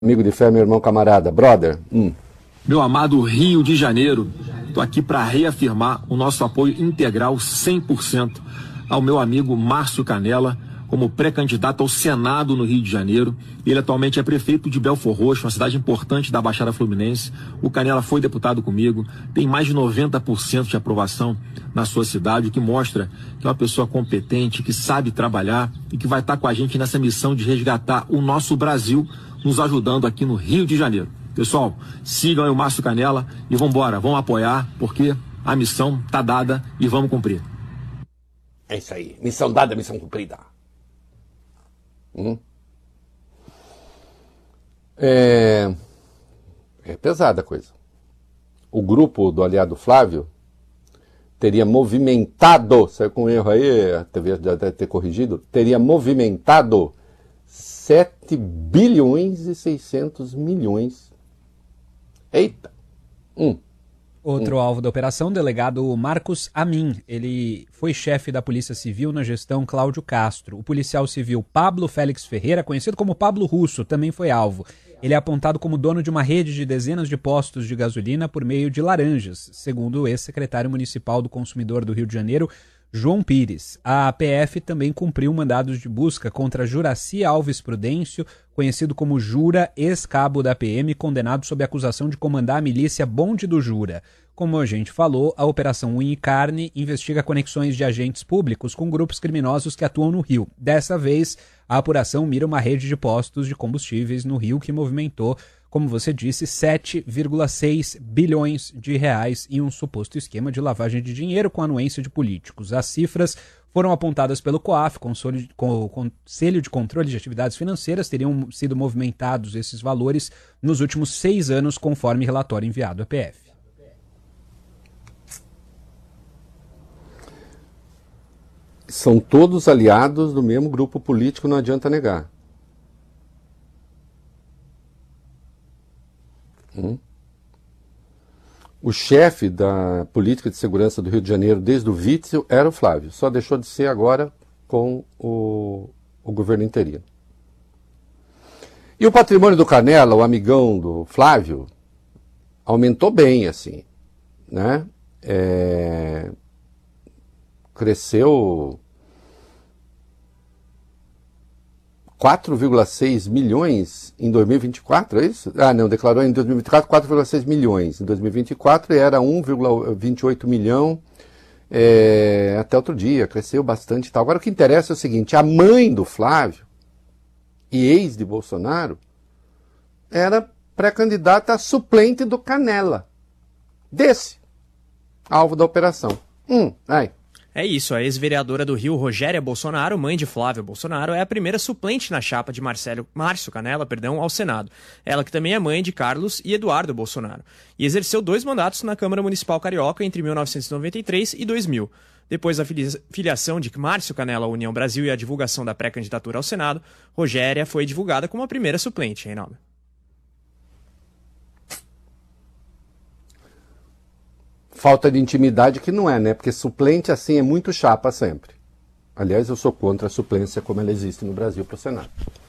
Amigo de fé, meu irmão camarada, brother. Meu amado Rio de Janeiro, estou aqui para reafirmar o nosso apoio integral 100% ao meu amigo Márcio Canela, como pré-candidato ao Senado no Rio de Janeiro. Ele atualmente é prefeito de Belfor Roxo, uma cidade importante da Baixada Fluminense. O Canela foi deputado comigo, tem mais de 90% de aprovação na sua cidade, o que mostra que é uma pessoa competente, que sabe trabalhar e que vai estar com a gente nessa missão de resgatar o nosso Brasil, nos ajudando aqui no Rio de Janeiro. Pessoal, sigam aí o Márcio Canela e vamos embora, vamos apoiar, porque a missão está dada e vamos cumprir. É isso aí, missão dada, missão cumprida. É pesada a coisa. O grupo do aliado Flávio teria movimentado, saiu com erro aí, a TV já deve ter corrigido, teria movimentado 7 bilhões e 600 milhões. Eita! Outro alvo da operação, o delegado Marcos Amin. Ele foi chefe da Polícia Civil na gestão Cláudio Castro. O policial civil Pablo Félix Ferreira, conhecido como Pablo Russo, também foi alvo. Ele é apontado como dono de uma rede de dezenas de postos de gasolina por meio de laranjas, segundo o ex-secretário municipal do Consumidor do Rio de Janeiro, João Pires. A PF também cumpriu mandados de busca contra Juraci Alves Prudêncio, conhecido como Jura, ex-cabo da PM, condenado sob acusação de comandar a milícia Bonde do Jura. Como a gente falou, a Operação Unha e Carne investiga conexões de agentes públicos com grupos criminosos que atuam no Rio. Dessa vez, a apuração mira uma rede de postos de combustíveis no Rio que movimentou, como você disse, 7,6 bilhões de reais em um suposto esquema de lavagem de dinheiro com anuência de políticos. As cifras foram apontadas pelo COAF, Conselho de Controle de Atividades Financeiras. Teriam sido movimentados esses valores nos últimos 6 anos, conforme relatório enviado à PF. São todos aliados do mesmo grupo político, não adianta negar. O chefe da política de segurança do Rio de Janeiro desde o Witzel era o Flávio, só deixou de ser agora com o governo interino. E o patrimônio do Canela, o amigão do Flávio, aumentou bem, assim, né? Cresceu 4,6 milhões em 2024, é isso? Ah, não, declarou em 2024 4,6 milhões. Em 2024 era 1,28 milhão até outro dia, cresceu bastante e tal. Agora o que interessa é o seguinte, a mãe do Flávio, e ex de Bolsonaro, era pré-candidata a suplente do Canela. Desse, alvo da operação. É isso, a ex-vereadora do Rio, Rogéria Bolsonaro, mãe de Flávio Bolsonaro, é a primeira suplente na chapa de Márcio Canela, ao Senado. Ela que também é mãe de Carlos e Eduardo Bolsonaro. E exerceu 2 mandatos na Câmara Municipal Carioca entre 1993 e 2000. Depois da filiação de Márcio Canela à União Brasil e a divulgação da pré-candidatura ao Senado, Rogéria foi divulgada como a primeira suplente, Reinaldo. Falta de intimidade que não é, né? Porque suplente assim é muito chapa sempre. Aliás, eu sou contra a suplência como ela existe no Brasil para o Senado.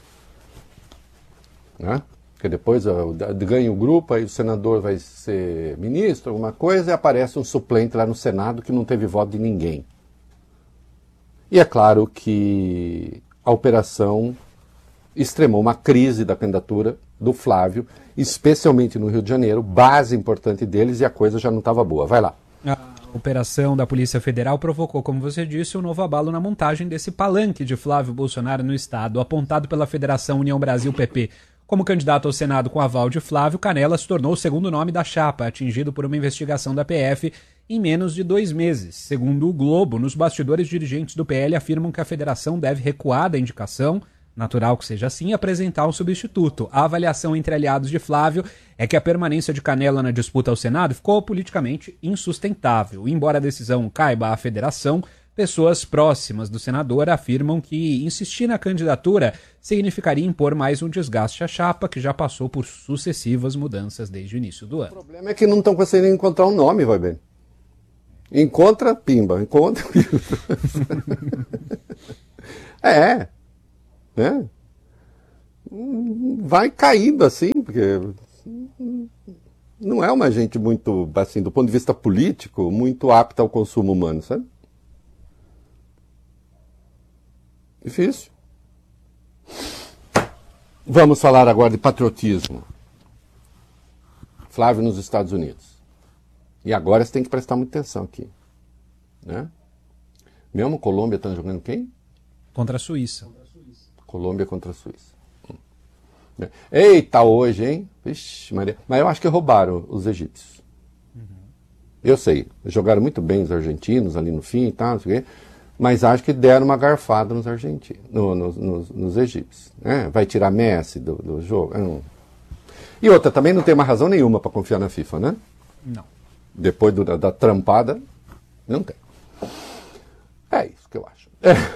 Né? Porque depois ganha o grupo, aí o senador vai ser ministro, alguma coisa, e aparece um suplente lá no Senado que não teve voto de ninguém. E é claro que a operação extremou uma crise da candidatura do Flávio, especialmente no Rio de Janeiro, base importante deles, e a coisa já não estava boa. Vai lá. A operação da Polícia Federal provocou, como você disse, um novo abalo na montagem desse palanque de Flávio Bolsonaro no Estado. Apontado pela Federação União Brasil-PP como candidato ao Senado com aval de Flávio, Canela se tornou o segundo nome da chapa, atingido por uma investigação da PF em menos de 2 meses. Segundo o Globo, nos bastidores, dirigentes do PL afirmam que a federação deve recuar da indicação, natural que seja assim, apresentar um substituto. A avaliação entre aliados de Flávio é que a permanência de Canela na disputa ao Senado ficou politicamente insustentável. Embora a decisão caiba à federação, pessoas próximas do senador afirmam que insistir na candidatura significaria impor mais um desgaste à chapa, que já passou por sucessivas mudanças desde o início do ano. O problema é que não estão conseguindo encontrar um nome, vai bem. Encontra, pimba. Encontra. Né? vai caindo assim, porque não é uma gente muito, assim, do ponto de vista político, muito apta ao consumo humano, sabe? Difícil. Vamos falar agora de patriotismo. Flávio nos Estados Unidos. E agora você tem que prestar muita atenção aqui. Né? Mesmo Colômbia está jogando quem? Contra a Suíça. Colômbia contra a Suíça. Eita, hoje, hein? Vixe, Maria. Mas eu acho que roubaram os egípcios. Eu sei. Jogaram muito bem os argentinos ali no fim e tal, não sei o quê. Mas acho que deram uma garfada nos argentinos, nos egípcios. Né? Vai tirar Messi do jogo? E outra, também não tem uma razão nenhuma para confiar na FIFA, né? Não. Depois da trampada, não tem. É isso que eu acho.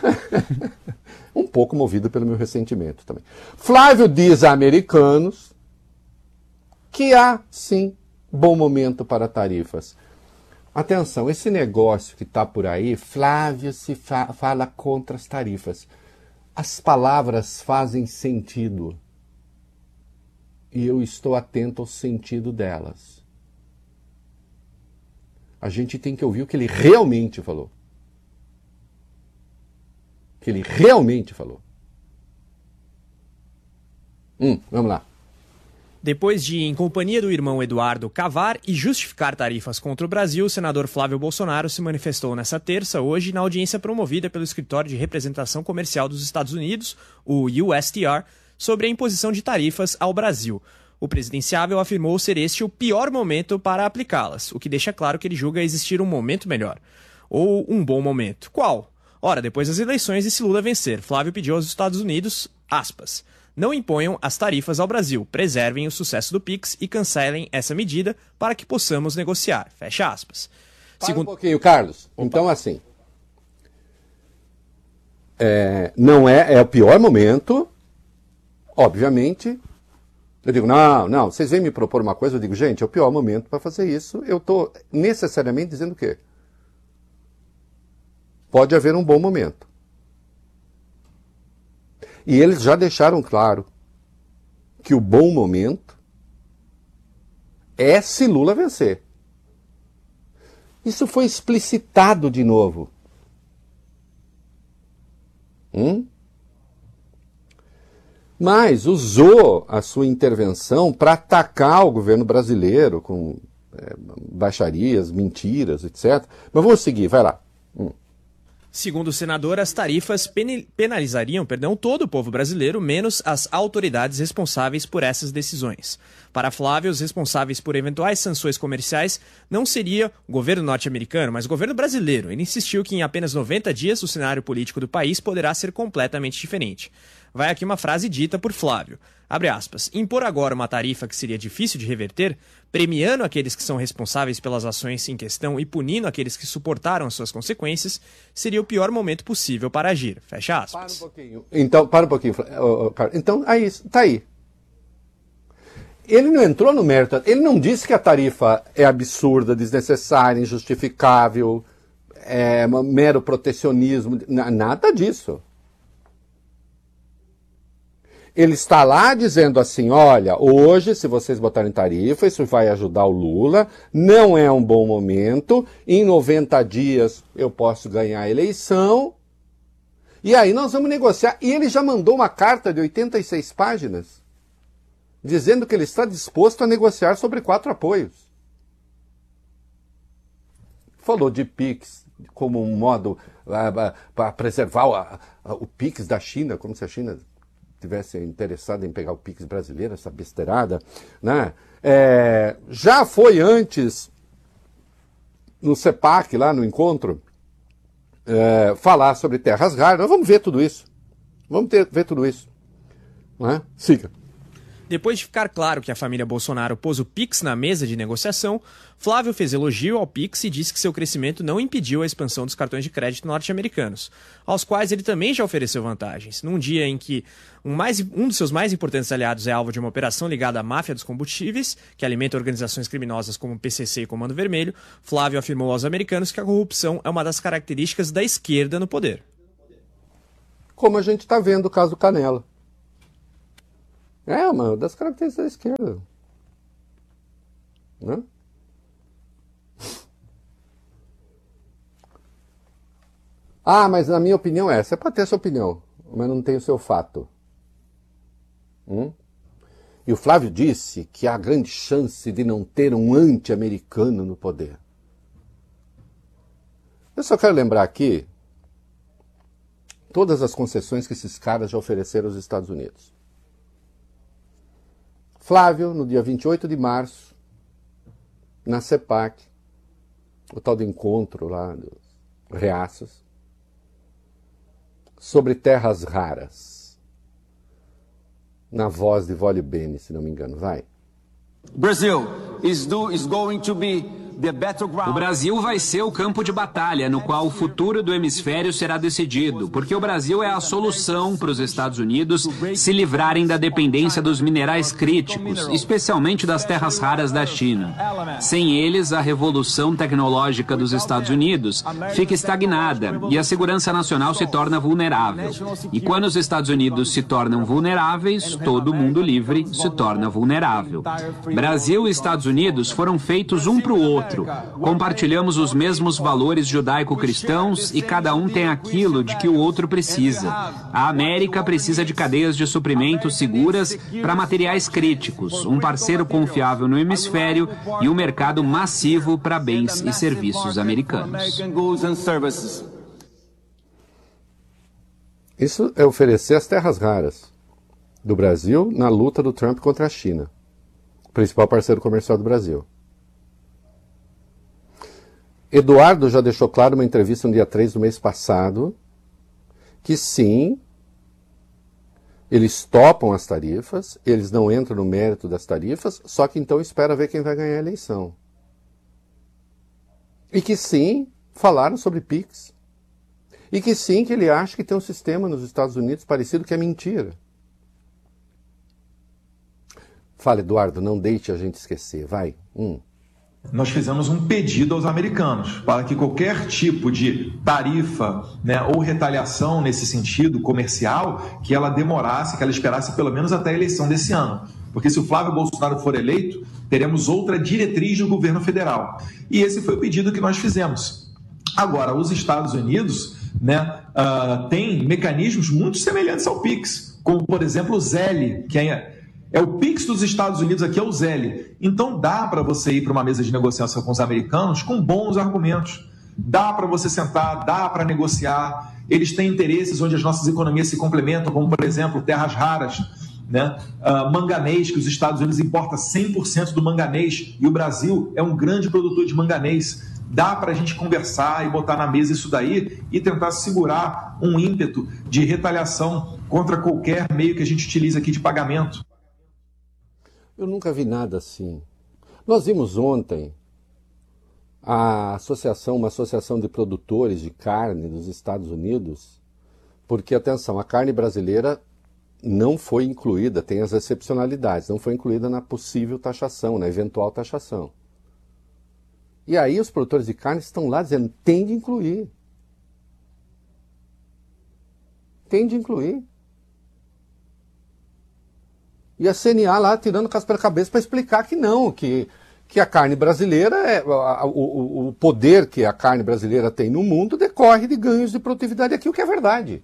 Um pouco movido pelo meu ressentimento também. Flávio diz a americanos que há, sim, bom momento para tarifas. Atenção, esse negócio que está por aí, Flávio se fala contra as tarifas. As palavras fazem sentido. E eu estou atento ao sentido delas. A gente tem que ouvir o que ele realmente falou. O que ele realmente falou. Vamos lá. Depois de, em companhia do irmão Eduardo, cavar e justificar tarifas contra o Brasil, o senador Flávio Bolsonaro se manifestou nesta terça, hoje, na audiência promovida pelo Escritório de Representação Comercial dos Estados Unidos, o USTR, sobre a imposição de tarifas ao Brasil. O presidenciável afirmou ser este o pior momento para aplicá-las, o que deixa claro que ele julga existir um momento melhor. Ou um bom momento. Qual? Ora, depois das eleições e se Lula vencer, Flávio pediu aos Estados Unidos, aspas, não imponham as tarifas ao Brasil, preservem o sucesso do PIX e cancelem essa medida para que possamos negociar. Fecha aspas. Um pouquinho, Carlos. Opa. Então, assim, não é o pior momento, obviamente. Eu digo, não, vocês vêm me propor uma coisa, eu digo, gente, é o pior momento para fazer isso. Eu estou necessariamente dizendo o quê? Pode haver um bom momento. E eles já deixaram claro que o bom momento é se Lula vencer. Isso foi explicitado de novo. Mas usou a sua intervenção para atacar o governo brasileiro com baixarias, mentiras, etc. Mas vamos seguir, vai lá. Segundo o senador, as tarifas penalizariam, todo o povo brasileiro, menos as autoridades responsáveis por essas decisões. Para Flávio, os responsáveis por eventuais sanções comerciais não seria o governo norte-americano, mas o governo brasileiro. Ele insistiu que em apenas 90 dias o cenário político do país poderá ser completamente diferente. Vai aqui uma frase dita por Flávio. Abre aspas. Impor agora uma tarifa que seria difícil de reverter, premiando aqueles que são responsáveis pelas ações em questão e punindo aqueles que suportaram as suas consequências, seria o pior momento possível para agir. Fecha aspas. Para um pouquinho. Então, é isso. Tá aí. Ele não entrou no mérito. Ele não disse que a tarifa é absurda, desnecessária, injustificável, é um mero protecionismo. Nada disso. Ele está lá dizendo assim, olha, hoje, se vocês botarem tarifa, isso vai ajudar o Lula, não é um bom momento, em 90 dias eu posso ganhar a eleição, e aí nós vamos negociar. E ele já mandou uma carta de 86 páginas, dizendo que ele está disposto a negociar sobre 4 apoios. Falou de PIX como um modo para preservar o PIX da China, como se a China tivesse interessado em pegar o PIX brasileiro, essa besteirada, né? Já foi antes, no CEPAC, lá no encontro, falar sobre terras raras. Nós vamos ver tudo isso. Ver tudo isso. Né? Siga. Depois de ficar claro que a família Bolsonaro pôs o PIX na mesa de negociação, Flávio fez elogio ao PIX e disse que seu crescimento não impediu a expansão dos cartões de crédito norte-americanos, aos quais ele também já ofereceu vantagens. Num dia em que um dos seus mais importantes aliados é alvo de uma operação ligada à máfia dos combustíveis, que alimenta organizações criminosas como o PCC e Comando Vermelho, Flávio afirmou aos americanos que a corrupção é uma das características da esquerda no poder. Como a gente está vendo o caso Canela. É uma das características da esquerda. Né? Ah, mas na minha opinião é. Você pode ter a sua opinião, mas não tem o seu fato. E o Flávio disse que há grande chance de não ter um anti-americano no poder. Eu só quero lembrar aqui todas as concessões que esses caras já ofereceram aos Estados Unidos. Flávio, no dia 28 de março, na CEPAC, o tal do encontro lá dos reaços, sobre terras raras. Na voz de Vole Bene, se não me engano. Vai. O Brasil vai ser o campo de batalha no qual o futuro do hemisfério será decidido, porque o Brasil é a solução para os Estados Unidos se livrarem da dependência dos minerais críticos, especialmente das terras raras da China. Sem eles, a revolução tecnológica dos Estados Unidos fica estagnada e a segurança nacional se torna vulnerável. E quando os Estados Unidos se tornam vulneráveis, todo mundo livre se torna vulnerável. Brasil e Estados Unidos foram feitos um para o outro. Compartilhamos os mesmos valores judaico-cristãos e cada um tem aquilo de que o outro precisa. A América precisa de cadeias de suprimento seguras para materiais críticos, um parceiro confiável no hemisfério e um mercado massivo para bens e serviços americanos. Isso é oferecer as terras raras do Brasil na luta do Trump contra a China, principal parceiro comercial do Brasil. Eduardo já deixou claro numa entrevista no dia 3 do mês passado que sim, eles topam as tarifas, eles não entram no mérito das tarifas, só que então espera ver quem vai ganhar a eleição. E que sim, falaram sobre PIX. E que sim, que ele acha que tem um sistema nos Estados Unidos parecido, que é mentira. Fala, Eduardo, não deixe a gente esquecer, vai. Nós fizemos um pedido aos americanos para que qualquer tipo de tarifa, né, ou retaliação nesse sentido comercial, que ela demorasse, que ela esperasse pelo menos até a eleição desse ano. Porque se o Flávio Bolsonaro for eleito, teremos outra diretriz do governo federal. E esse foi o pedido que nós fizemos. Agora, os Estados Unidos, né, têm mecanismos muito semelhantes ao PIX, como, por exemplo, o ZEL, que é o PIX dos Estados Unidos, aqui é o ZEL. Então dá para você ir para uma mesa de negociação com os americanos com bons argumentos. Dá para você sentar, dá para negociar. Eles têm interesses onde as nossas economias se complementam, como, por exemplo, terras raras, né? Manganês, que os Estados Unidos importam 100% do manganês, e o Brasil é um grande produtor de manganês. Dá para a gente conversar e botar na mesa isso daí e tentar segurar um ímpeto de retaliação contra qualquer meio que a gente utiliza aqui de pagamento. Eu nunca vi nada assim. Nós vimos ontem uma associação de produtores de carne dos Estados Unidos, porque, atenção, a carne brasileira não foi incluída, tem as excepcionalidades, não foi incluída na possível taxação, na eventual taxação. E aí os produtores de carne estão lá dizendo, tem de incluir. Tem de incluir. E a CNA lá tirando casca pela cabeça para explicar que não, que a carne brasileira, o poder que a carne brasileira tem no mundo decorre de ganhos de produtividade aqui, o que é verdade.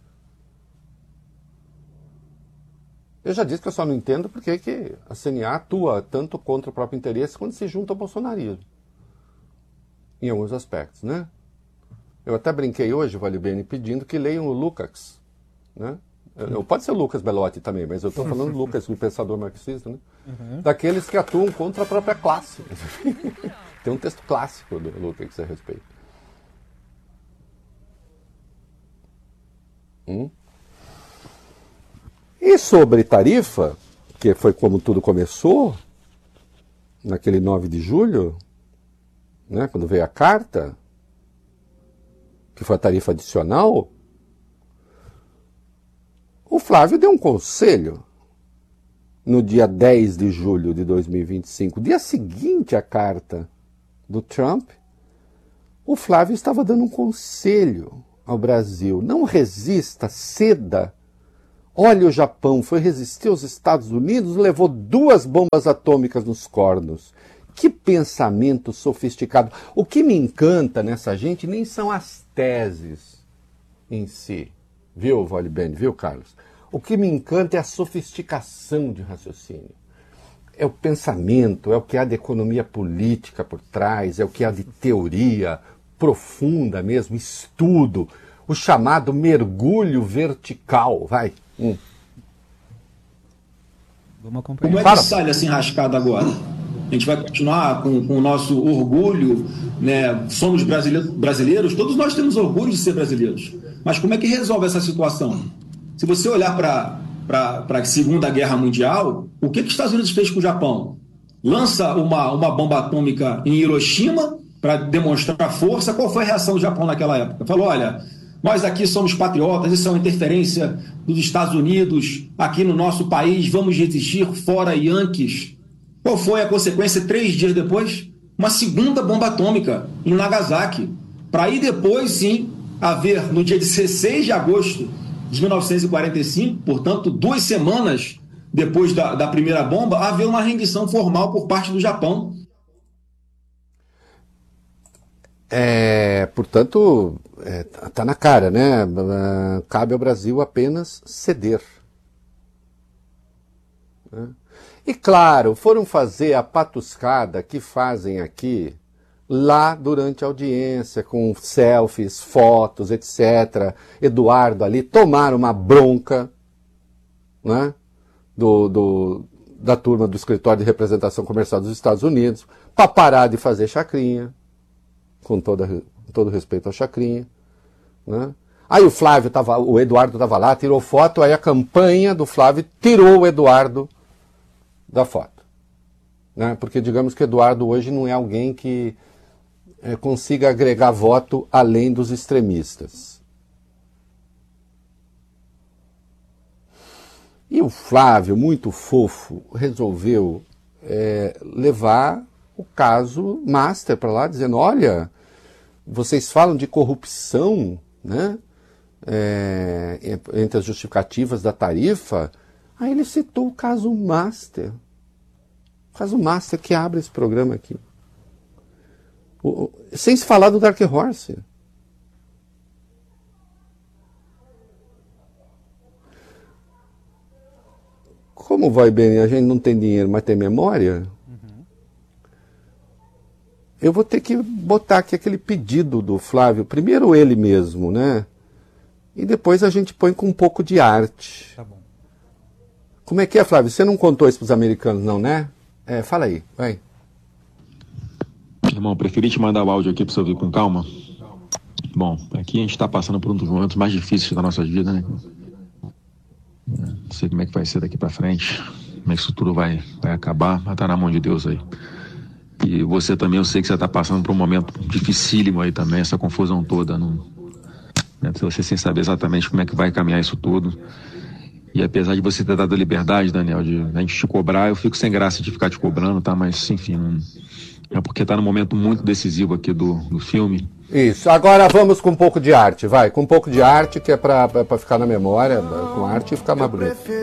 Eu já disse que eu só não entendo porque que a CNA atua tanto contra o próprio interesse quando se junta ao bolsonarismo. Em alguns aspectos, né? Eu até brinquei hoje, Vale Bene, pedindo que leiam o Lukács, né? Pode ser o Lucas Belotti também, mas eu estou falando do Lucas, o pensador marxista, né? Daqueles que atuam contra a própria classe. Tem um texto clássico do Lucas a respeito. E sobre tarifa, que foi como tudo começou, naquele 9 de julho, né, quando veio a carta, que foi a tarifa adicional, o Flávio deu um conselho no dia 10 de julho de 2025, dia seguinte à carta do Trump. O Flávio estava dando um conselho ao Brasil: não resista, ceda, Olha, o Japão foi resistir aos Estados Unidos, levou 2 bombas atômicas nos cornos. Que pensamento sofisticado. O que me encanta nessa gente nem são as teses em si. Viu, Volibene? Viu, Carlos? O que me encanta é a sofisticação de raciocínio. É o pensamento, é o que há de economia política por trás, é o que há de teoria profunda mesmo, estudo, o chamado mergulho vertical. Vai. Vamos acompanhar. Como é que sai dessa enrascada agora? A gente vai continuar com o nosso orgulho, né? Somos brasileiros, todos nós temos orgulho de ser brasileiros. Mas como é que resolve essa situação? Se você olhar para a Segunda Guerra Mundial, o que os Estados Unidos fez com o Japão? Lança uma bomba atômica em Hiroshima para demonstrar força. Qual foi a reação do Japão naquela época? Falou, olha, nós aqui somos patriotas, isso é uma interferência dos Estados Unidos aqui no nosso país, vamos resistir, fora Yankees. Qual foi a consequência 3 dias depois? Uma segunda bomba atômica em Nagasaki. Para aí depois, sim, haver, no dia 16 de agosto de 1945, portanto, 2 semanas depois da primeira bomba, haver uma rendição formal por parte do Japão. Portanto, tá na cara, né? Cabe ao Brasil apenas ceder. E claro, foram fazer a patuscada que fazem aqui, lá durante a audiência, com selfies, fotos, etc. Eduardo ali, tomaram uma bronca, né? Da turma do Escritório de Representação Comercial dos Estados Unidos, para parar de fazer chacrinha, com todo respeito à chacrinha, né? Aí o Eduardo estava lá, tirou foto, aí a campanha do Flávio tirou o Eduardo da foto, né? Porque digamos que Eduardo hoje não é alguém que consiga agregar voto além dos extremistas. E o Flávio, muito fofo, resolveu levar o caso Master para lá, dizendo, olha, vocês falam de corrupção, né? Entre as justificativas da tarifa. Aí ele citou o caso Master. O caso Master que abre esse programa aqui. Sem se falar do Dark Horse. Como vai bem? A gente não tem dinheiro, mas tem memória? Eu vou ter que botar aqui aquele pedido do Flávio. Primeiro ele mesmo, né? E depois a gente põe com um pouco de arte. Tá bom. Como é que é, Flávio? Você não contou isso para os americanos, não, né? Fala aí, vai. Irmão, preferi te mandar o áudio aqui para você ouvir com calma. Bom, aqui a gente está passando por um dos momentos mais difíceis da nossa vida, né? Não sei como é que vai ser daqui para frente, como é que isso tudo vai acabar, mas tá na mão de Deus aí. E você também, eu sei que você está passando por um momento dificílimo aí também, essa confusão toda. Você sem saber exatamente como é que vai caminhar isso tudo. E apesar de você ter dado a liberdade, Daniel, de a gente te cobrar, eu fico sem graça de ficar te cobrando, tá? Mas, enfim, é porque tá num momento muito decisivo aqui do filme. Isso. Agora vamos com um pouco de arte, vai. Com um pouco de arte, que é pra ficar na memória, com arte e ficar mais bonito.